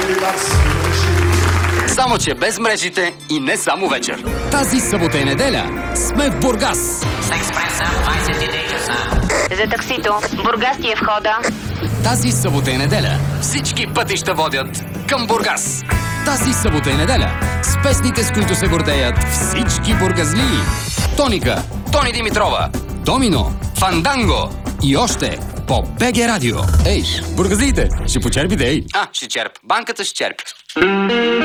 Само, че без мрежите и не само вечер. Тази събота и неделя сме в Бургас. С експреса 23 часа. За таксито. Бургас ти е входа. Тази събота и неделя. Всички пътища водят към Бургас. Тази събота и неделя. С песните, с които се гордеят всички бургазлии. Тоника, Тони Димитрова, Домино Фанданго. и още по БГ Радио. Ей, бургазлиите, ще почерпите, ей! Ще черп. Банката ще черпи.